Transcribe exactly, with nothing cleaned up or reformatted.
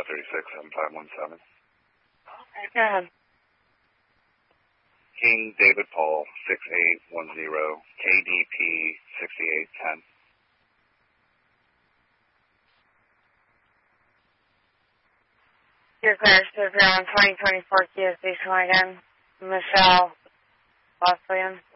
five thirty-six, seven five one seven. Okay, go ahead. King David Paul, six eight one zero, K D P sixty-eight ten. Your clear to appear on twenty twenty-four Kia Station Wagon. Michelle Boslian.